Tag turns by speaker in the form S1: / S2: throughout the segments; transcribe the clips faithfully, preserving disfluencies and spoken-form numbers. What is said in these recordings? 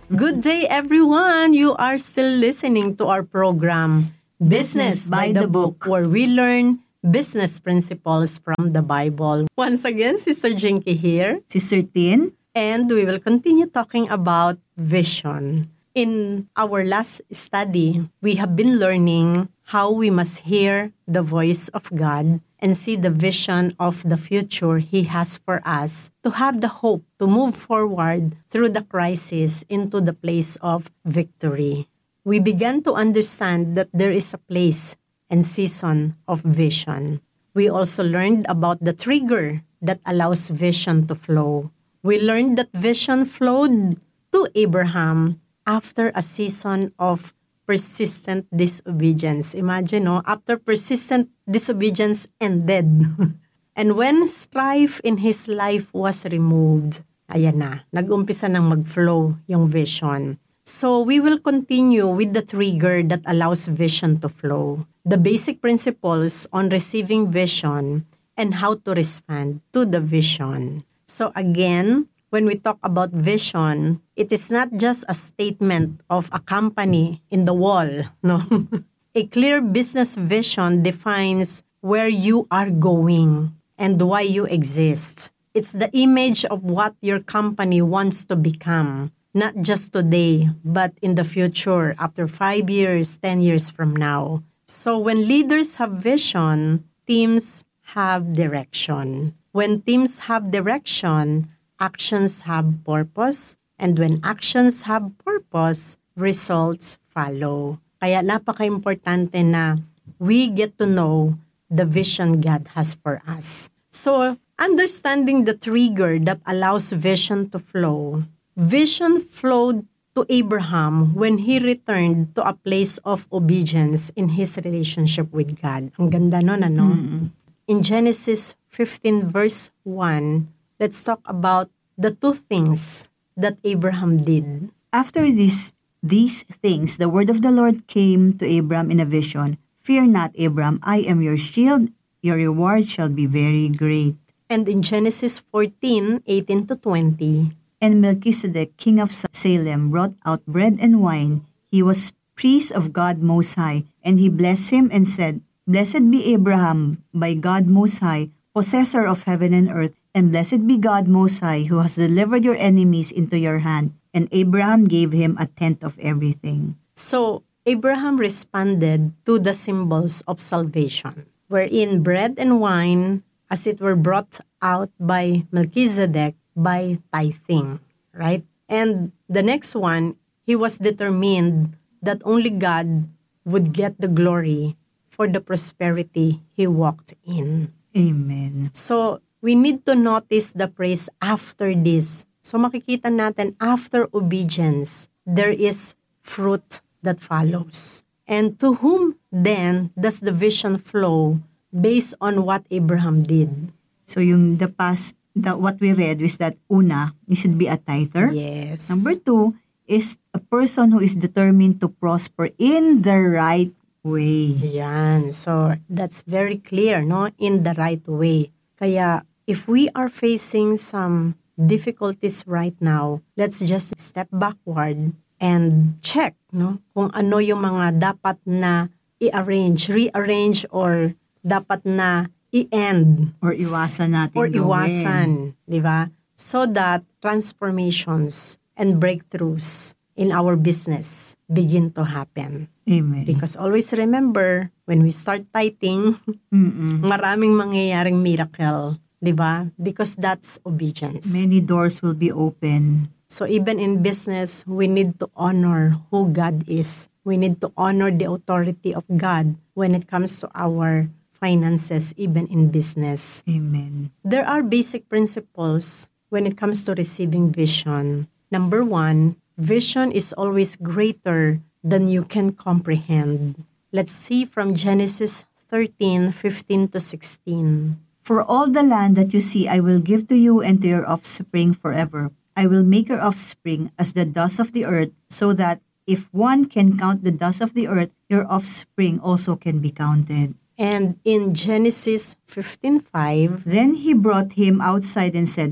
S1: Good day, everyone. You are still listening to our program, Business by the Book, where we learn business principles from the Bible. Once again, Sister Jinky here.
S2: Sister Tin.
S1: And we will continue talking about vision. In our last study, we have been learning how we must hear the voice of God and see the vision of the future He has for us, to have the hope to move forward through the crisis into the place of victory. We began to understand that there is a place and season of vision. We also learned about the trigger that allows vision to flow. We learned that vision flowed to Abraham after a season of persistent disobedience. Imagine, no? After persistent disobedience ended. And when strife in his life was removed, ayan na, nag-umpisa nang mag-flow yung vision. So we will continue with the trigger that allows vision to flow. The basic principles on receiving vision and how to respond to the vision. So again, when we talk about vision, it is not just a statement of a company in the wall, no? A clear business vision defines where you are going and why you exist. It's the image of what your company wants to become, not just today, but in the future, after five years, ten years from now. So when leaders have vision, teams have direction. When teams have direction, actions have purpose, and when actions have purpose, results follow. Kaya napaka-importante na we get to know the vision God has for us. So, understanding the trigger that allows vision to flow, vision flowed to Abraham when he returned to a place of obedience in his relationship with God. Ang ganda nun, ano? Mm-hmm. In Genesis fifteen verse one, let's talk about the two things that Abraham did.
S2: After this, these things, the word of the Lord came to Abram in a vision. Fear not, Abram, I am your shield. Your reward shall be very great.
S1: And in Genesis fourteen, eighteen to twenty,
S2: and Melchizedek, king of Salem, brought out bread and wine. He was priest of God Most High, and he blessed him and said, Blessed be Abraham by God Most High, possessor of heaven and earth, and blessed be God Most High, who has delivered your enemies into your hand. And Abraham gave him a tenth of everything.
S1: So, Abraham responded to the symbols of salvation, wherein bread and wine, as it were brought out by Melchizedek by tithing, right? And the next one, he was determined that only God would get the glory for the prosperity he walked in.
S2: Amen.
S1: So, we need to notice the praise after this. So, makikita natin after obedience, there is fruit that follows. And to whom then does the vision flow based on what Abraham did?
S2: So, yung the past, the, what we read is that una, you should be a tither.
S1: Yes.
S2: Number two is a person who is determined to prosper in the right way.
S1: Yan. So, that's very clear, no? In the right way. Kaya, if we are facing some difficulties right now, let's just step backward and check, no? Kung ano yung mga dapat na i-arrange, rearrange, or dapat na i-end.
S2: Or iwasan natin
S1: Or
S2: gawin.
S1: iwasan, di ba? So that transformations and breakthroughs in our business begin to happen.
S2: Amen.
S1: Because always remember, when we start tithing, maraming mangyayaring miracle, di ba? Because that's obedience.
S2: Many doors will be open.
S1: So even in business, we need to honor who God is. We need to honor the authority of God when it comes to our finances, even in business.
S2: Amen.
S1: There are basic principles when it comes to receiving vision. Number one, vision is always greater than you can comprehend. Let's see from Genesis thirteen, fifteen to sixteen.
S2: For all the land that you see, I will give to you and to your offspring forever. I will make your offspring as the dust of the earth, so that if one can count the dust of the earth, your offspring also can be counted.
S1: And in Genesis fifteen five,
S2: Then he brought him outside and said,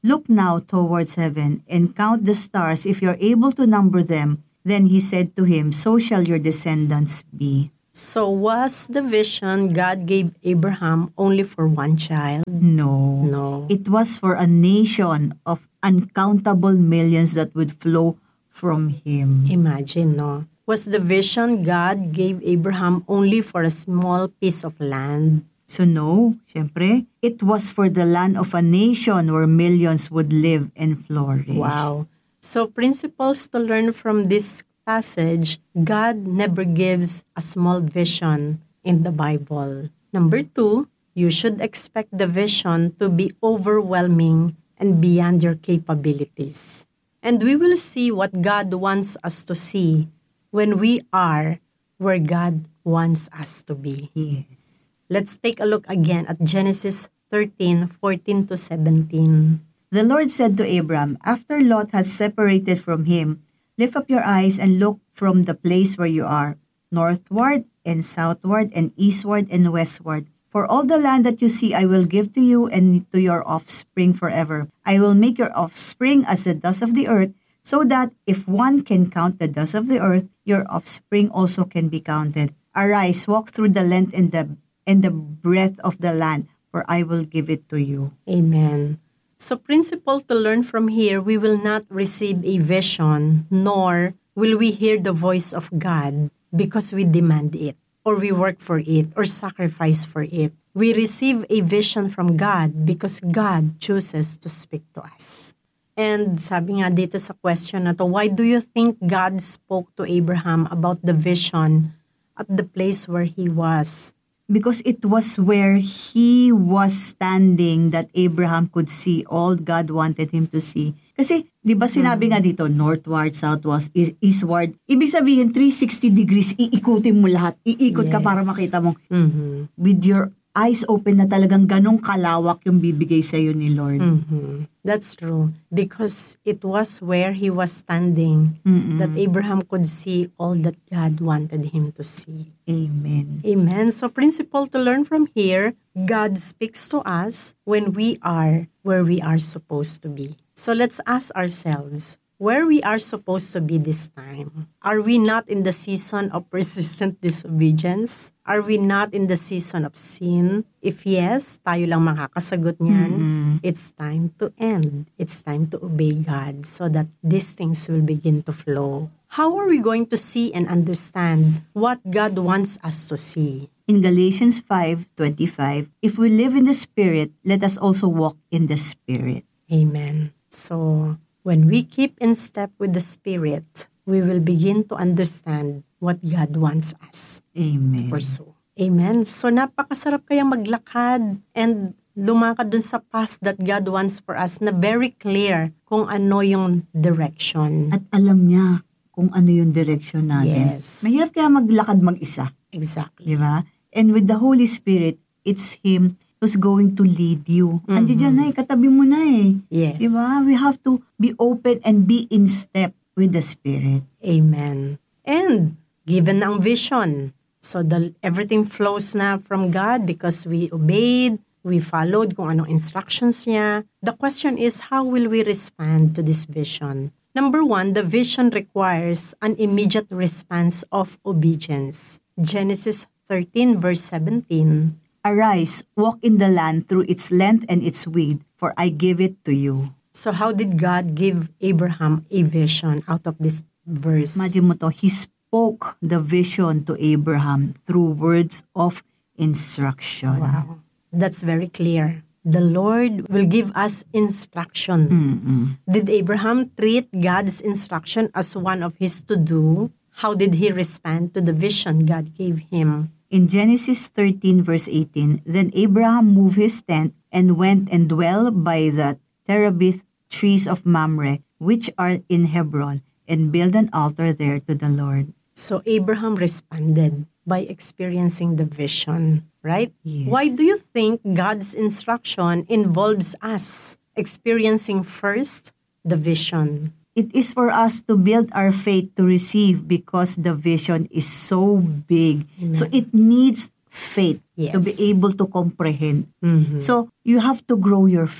S2: Look now towards heaven and count the stars if you're able to number them. Then he said to him, so shall your descendants be.
S1: So was the vision God gave Abraham only for one child?
S2: No.
S1: No.
S2: It was for a nation of uncountable millions that would flow from him.
S1: Imagine, no? Was the vision God gave Abraham only for a small piece of land?
S2: So no, syempre, it was for the land of a nation where millions would live and flourish.
S1: Wow. So principles to learn from this passage, God never gives a small vision in the Bible. Number two, you should expect the vision to be overwhelming and beyond your capabilities. And we will see what God wants us to see when we are where God wants us to be.
S2: Yes.
S1: Let's take a look again at Genesis thirteen, fourteen to seventeen.
S2: The Lord said to Abram, after Lot had separated from him, lift up your eyes and look from the place where you are, northward and southward and eastward and westward. For all the land that you see I will give to you and to your offspring forever. I will make your offspring as the dust of the earth, so that if one can count the dust of the earth, your offspring also can be counted. Arise, walk through the length and the and the breadth of the land, for I will give it to you.
S1: Amen. So principle to learn from here, we will not receive a vision, nor will we hear the voice of God because we demand it, or we work for it, or sacrifice for it. We receive a vision from God because God chooses to speak to us. And sabi nga dito sa question na to, why do you think God spoke to Abraham about the vision at the place where he was?
S2: Because it was where he was standing that Abraham could see all God wanted him to see. Kasi, di ba sinabi nga dito, northward, southward, is- eastward. Ibig sabihin, three hundred sixty degrees, iikutin mo lahat. Iikot ka
S1: Yes.
S2: para makita mo.
S1: Mhm.
S2: With your eyes open na talagang ganong kalawak yung bibigay sa'yo ni Lord.
S1: Mhm. That's true. Because it was where he was standing
S2: Mm-mm.
S1: that Abraham could see all that God wanted him to see.
S2: Amen.
S1: Amen. So principle to learn from here, God speaks to us when we are where we are supposed to be. So let's ask ourselves, where we are supposed to be this time? Are we not in the season of persistent disobedience? Are we not in the season of sin? If yes, tayo lang makakasagot niyan.
S2: Mm-mm.
S1: It's time to end. It's time to obey God so that these things will begin to flow. How are we going to see and understand what God wants us to see?
S2: In Galatians five twenty-five, if we live in the Spirit, let us also walk in the Spirit.
S1: Amen. So, when we keep in step with the Spirit, we will begin to understand what God wants us
S2: Amen.
S1: to pursue. Amen. So, napakasarap kaya maglakad and lumakad dun sa path that God wants for us na very clear kung ano yung direction.
S2: At alam niya kung ano yung direction natin.
S1: Yes.
S2: Mahirap kaya maglakad mag-isa.
S1: Exactly.
S2: Di ba? And with the Holy Spirit, it's Him who's going to lead you.
S1: Mhm.
S2: Andiyan dyan na eh, katabi mo na eh.
S1: Yes.
S2: Di ba? We have to be open and be in step with the Spirit.
S1: Amen. And given ang vision, so the, everything flows na from God because we obeyed, we followed kung anong instructions niya. The question is, how will we respond to this vision? Number one, the vision requires an immediate response of obedience. Genesis thirteen verse seventeen.
S2: Arise, walk in the land through its length and its width, for I give it to you.
S1: So how did God give Abraham a vision out of this verse?
S2: Imagine mo to, He spoke the vision to Abraham through words of instruction.
S1: Wow. That's very clear. The Lord will give us instruction.
S2: Mm-mm.
S1: Did Abraham treat God's instruction as one of his to-do? How did he respond to the vision God gave him?
S2: In Genesis thirteen verse eighteen, then Abraham moved his tent and went and dwelt by the terebinth trees of Mamre, which are in Hebron, and built an altar there to the Lord.
S1: So Abraham responded by experiencing the vision, right?
S2: Yes.
S1: Why do you think God's instruction involves us experiencing first the vision?
S2: It is for us to build our faith to receive because the vision is so big.
S1: Amen.
S2: So it needs faith
S1: Yes.
S2: to be able to comprehend.
S1: Mhm.
S2: So you have to grow your faith.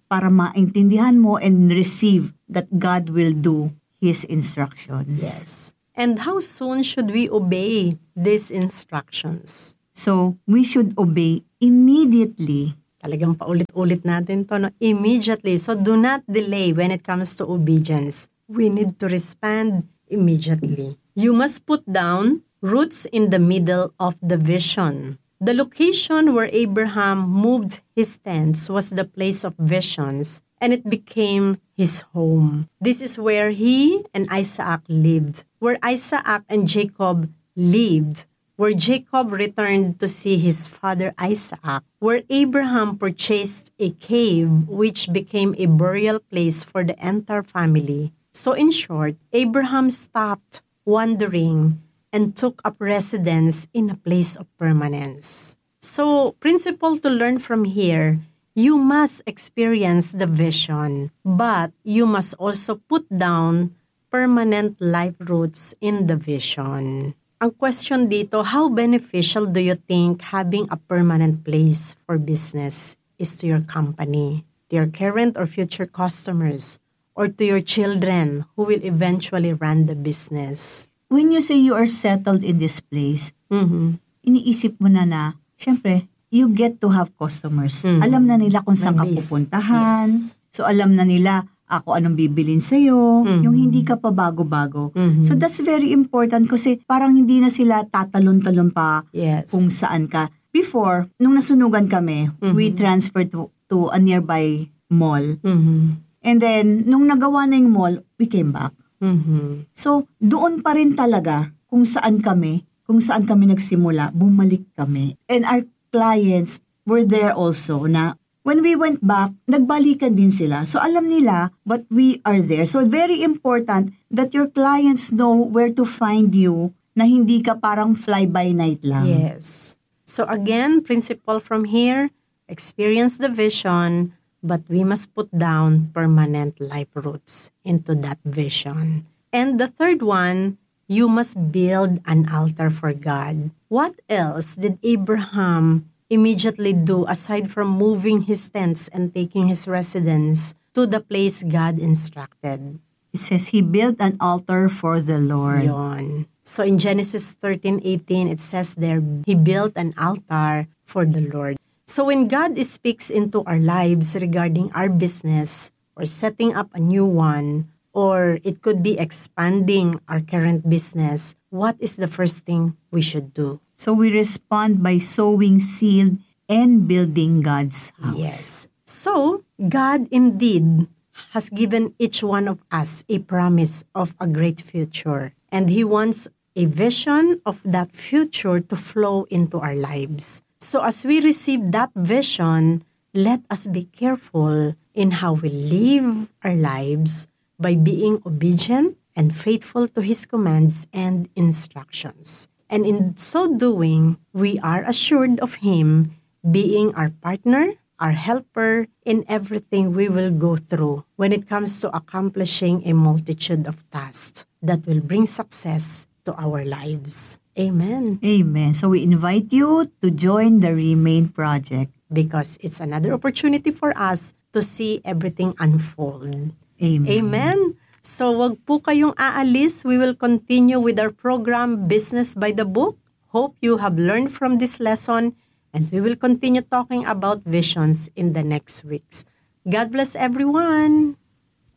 S2: para maintindihan mo and receive that God will do His instructions.
S1: Yes. And how soon should we obey these instructions?
S2: So, we should obey immediately.
S1: Talagang paulit-ulit natin to, no? Immediately. So, do not delay when it comes to obedience. We need to respond immediately. You must put down roots in the middle of the vision. The location where Abraham moved his tents was the place of visions, and it became his home. This is where he and Isaac lived, where Isaac and Jacob lived, where Jacob returned to see his father Isaac, where Abraham purchased a cave which became a burial place for the entire family. So in short, Abraham stopped wandering and took up residence in a place of permanence. So, principle to learn from here, you must experience the vision, but you must also put down permanent life roots in the vision. Ang question dito, how beneficial do you think having a permanent place for business is to your company, to your current or future customers, or to your children who will eventually run the business?
S2: When you say you are settled in this place,
S1: Mm-hmm.
S2: iniisip mo na na, syempre, you get to have customers.
S1: Mm.
S2: Alam na nila kung saan ka
S1: May base.
S2: pupuntahan.
S1: Yes.
S2: So, alam na nila ako anong bibilin sa'yo.
S1: Mhm.
S2: Yung hindi ka pa bago-bago.
S1: Mhm.
S2: So, that's very important kasi parang hindi na sila tatalon-talon pa
S1: Yes.
S2: kung saan ka. Before, nung nasunugan kami, we transferred to, to a nearby mall.
S1: Mm-hmm.
S2: And then, nung nagawa na yung mall, we came back.
S1: Mm-hmm.
S2: So, doon pa rin talaga kung saan kami, kung saan kami nagsimula, bumalik kami. And our clients were there also na when we went back, nagbalikan din sila. So, alam nila, but we are there. So, very important that your clients know where to find you na hindi ka parang fly-by-night lang.
S1: Yes. So again, principle from here, experience the vision, but we must put down permanent life roots into that vision. And the third one, you must build an altar for God. What else did Abraham immediately do aside from moving his tents and taking his residence to the place God instructed?
S2: It says, he built an altar for the Lord.
S1: Yon. So in Genesis thirteen eighteen, it says there, he built an altar for the Lord. So when God speaks into our lives regarding our business or setting up a new one, or it could be expanding our current business, what is the first thing we should do?
S2: So we respond by sowing seed and building God's house.
S1: Yes. So God indeed has given each one of us a promise of a great future. And He wants a vision of that future to flow into our lives. So as we receive that vision, let us be careful in how we live our lives by being obedient and faithful to His commands and instructions. And in so doing, we are assured of Him being our partner, our helper in everything we will go through when it comes to accomplishing a multitude of tasks that will bring success to our lives. Amen.
S2: Amen. So we invite you to join the Remain Project.
S1: Because it's another opportunity for us to see everything unfold.
S2: Amen.
S1: Amen. So wag po kayong aalis. We will continue with our program, Business by the Book. Hope you have learned from this lesson, and we will continue talking about visions in the next weeks. God bless everyone.